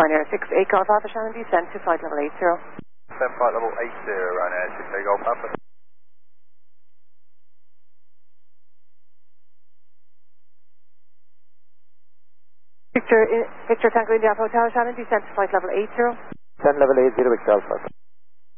Ryanair 68 Golf Alpha Shannon, descent to flight level 80. Descent flight level 80, Ryanair 68 Golf Alpha. Victor Tango India Hotel Shannon, descent to flight level 80. Descent level 80, Victor Alpha.